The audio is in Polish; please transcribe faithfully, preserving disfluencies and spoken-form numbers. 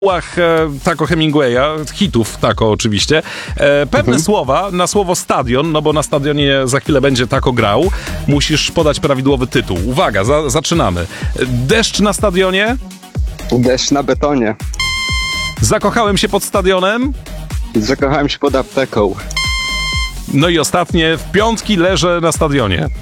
tytułach e, Taco Hemingwaya, hitów Taco oczywiście, e, pewne Mhm. słowa na słowo stadion, no bo na stadionie za chwilę będzie Taco grał, musisz podać prawidłowy tytuł. Uwaga, za, zaczynamy. Deszcz na stadionie, Deszcz na betonie. zakochałem się pod stadionem, Zakochałem się pod apteką. no i ostatnie, w piątki leżę na stadionie.